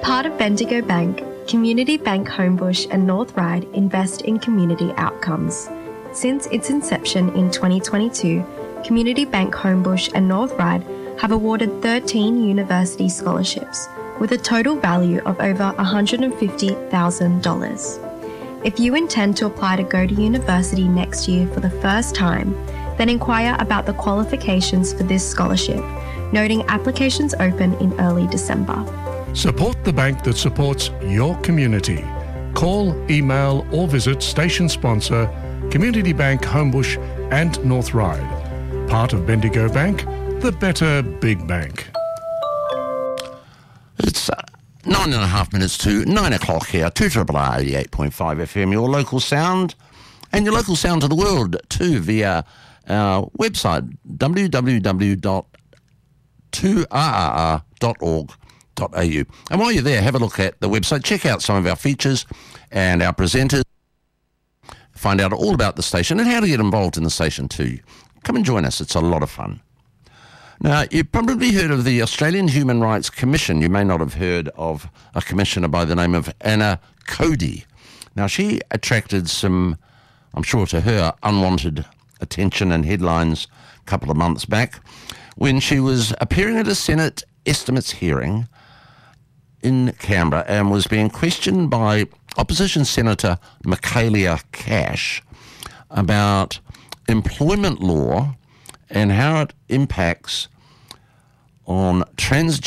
Part of Bendigo Bank, Community Bank Homebush and North Ryde invest in community outcomes. Since its inception in 2022, Community Bank Homebush and North Ryde have awarded 13 university scholarships with a total value of over $150,000. If you intend to apply to go to university next year for the first time, then inquire about the qualifications for this scholarship, noting applications open in early December. Support the bank that supports your community. Call, email or visit station sponsor Community Bank Homebush and North Ryde. Part of Bendigo Bank, the better big bank. It's 9.5 to 9 o'clock here, 2RRR 88.5 FM, your local sound, and your local sound to the world too via our website, www.2rr.org.au. And while you're there, have a look at the website, check out some of our features and our presenters, find out all about the station and how to get involved in the station too. Come and join us, it's a lot of fun. Now, you've probably heard of the Australian Human Rights Commission. You may not have heard of a commissioner by the name of Anna Cody. Now, she attracted some, I'm sure to her, unwanted attention and headlines a couple of months back when she was appearing at a Senate estimates hearing in Canberra and was being questioned by opposition Senator Michaelia Cash about employment law and how it impacts on transgender